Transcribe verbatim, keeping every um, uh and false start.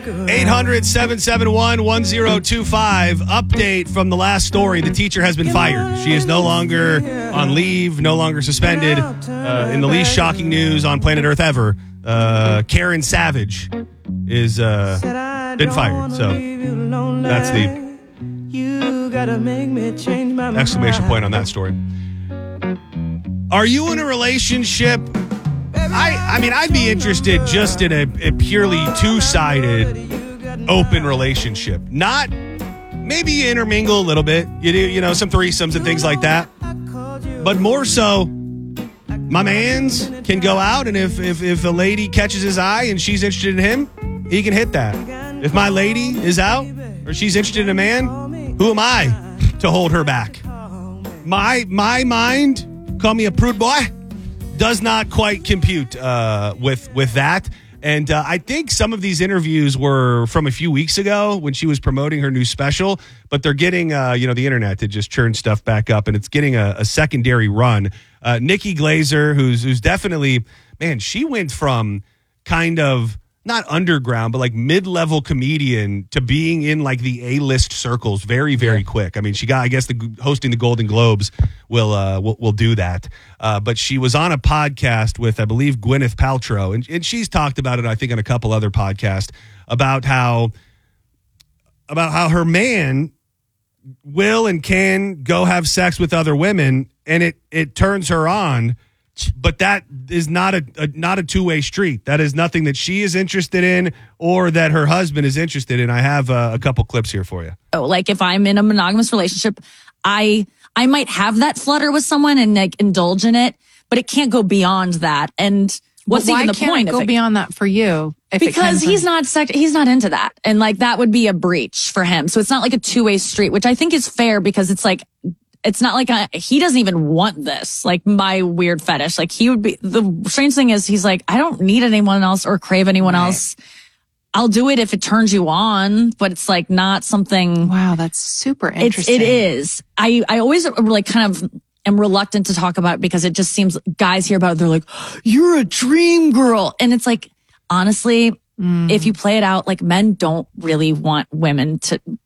eight hundred, seven seven one, one zero two five. Update from the last story. The teacher has been fired. She is no longer on leave, no longer suspended. Uh, in the least shocking news on planet Earth ever, uh, Karen Savage is uh, been fired. So that's the exclamation point on that story. Are you in a relationship? I, I mean, I'd be interested just in a, a purely two-sided open relationship. Not, maybe you intermingle a little bit. You do, you know, some threesomes and things like that. But more so, my mans can go out, and if, if, if a lady catches his eye and she's interested in him, he can hit that. If my lady is out or she's interested in a man, who am I to hold her back? My, my mind, call me a prude boy, does not quite compute uh, with with that. And uh, I think some of these interviews were from a few weeks ago when she was promoting her new special, but they're getting, uh, you know, the internet to just churn stuff back up, and it's getting a, a secondary run. Uh, Nikki Glaser, who's who's definitely, man, she went from kind of not underground, but like mid-level comedian to being in like the A-list circles very, very quick. I mean, she got, I guess, the hosting the Golden Globes will uh, will, will do that. Uh, but she was on a podcast with, I believe, Gwyneth Paltrow, and, and she's talked about it, I think, on a couple other podcasts about how about how her man will and can go have sex with other women, and it it turns her on. But that is not a, a not a two-way street. That is nothing that she is interested in or that her husband is interested in. I have uh, a couple clips here for you. Oh, like if I'm in a monogamous relationship, I I might have that flutter with someone and like indulge in it, but it can't go beyond that. And what's well, even the can't point it of go it? beyond that for you? If Because he's not sect- he's not into that, and like that would be a breach for him. So it's not like a two-way street, which I think is fair because it's like. It's not like a, he doesn't even want this, like my weird fetish. Like he would be, the strange thing is he's like, I don't need anyone else or crave anyone right. else. I'll do it if it turns you on, but it's like not something. Wow, that's super interesting. It's, it is. I, I always like kind of am reluctant to talk about it because it just seems guys hear about it. They're like, you're a dream girl. And it's like, honestly, mm. if you play it out, like men don't really want women to